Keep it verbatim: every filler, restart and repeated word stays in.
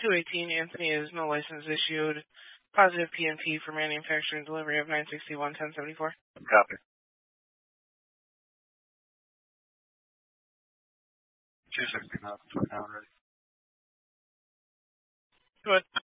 two eighteen, Anthony is no license issued. Positive P N P for manufacture and delivery of nine sixty-one ten seventy-four. Copy. two sixty-nine, now ready. Good.